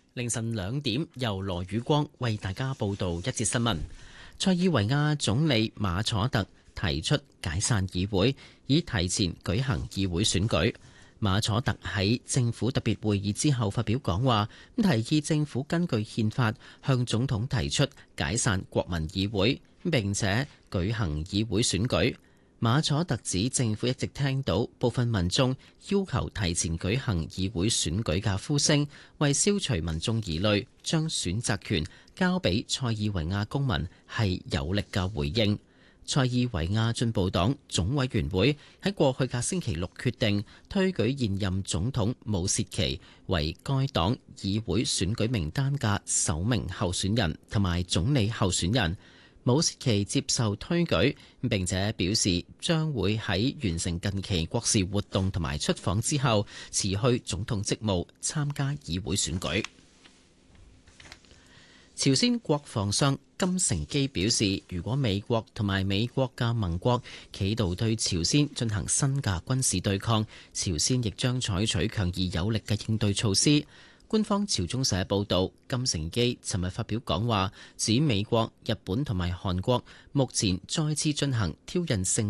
凌晨2點，由羅宇光為大家報道一節新聞。塞爾維亞總理馬楚特提出解散議會，以提前舉行議會選舉。馬楚特喺政府特別會議之後發表講話，提議政府根據憲法向總統提出解散國民議會，並且舉行議會選舉。馬楚特指政府一直聽到部分民眾要求提前舉行議會選舉嘅呼聲，為消除民眾疑慮，將選擇權交俾塞爾維亞公民係有力嘅回應。塞爾維亞進步黨總委員會喺過去嘅星期六決定推舉現任總統武切奇為該黨議會選舉名單嘅首名候選人同埋總理候選人。武切奇接受推舉，並且表示將會喺完成近期國事活動同埋出訪之後辭去總統職務，參加議會選舉。朝鮮國防相金成基表示，如果美國同埋美國嘅盟國企圖對朝鮮進行新嘅軍事對抗，朝鮮亦將採取強而有力嘅應對措施。官方朝中社報導，金成基尋日發表講話，指美國、日本同埋韓國目前再次進行挑釁性